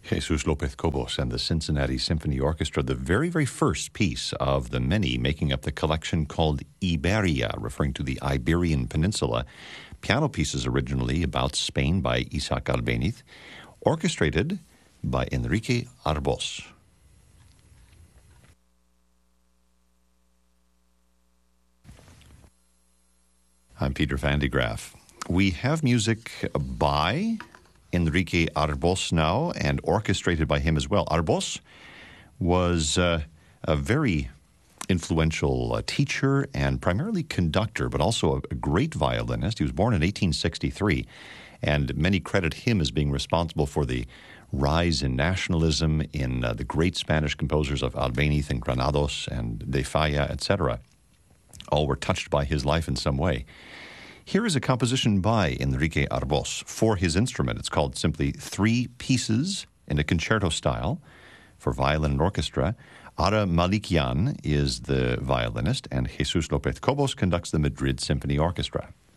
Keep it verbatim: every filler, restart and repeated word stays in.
Jesus Lopez Cobos and the Cincinnati Symphony Orchestra, the very, very first piece of the many making up the collection called Iberia, referring to the Iberian Peninsula. Piano pieces originally about Spain by Isaac Albéniz, orchestrated by Enrique Arbós. I'm Peter Van de Graaf. We have music by Enrique Arbós now, and orchestrated by him as well. Arbós was uh, a very influential uh, teacher and primarily conductor, but also a, a great violinist. He was born in eighteen sixty-three, and many credit him as being responsible for the rise in nationalism in uh, the great Spanish composers of Albéniz and Granados and De Falla, et cetera. All were touched by his life in some way. Here is a composition by Enrique Arbós for his instrument. It's called simply Three Pieces in a Concerto Style for violin and orchestra. Ara Malikian is the violinist, and Jesus Lopez Cobos conducts the Madrid Symphony Orchestra.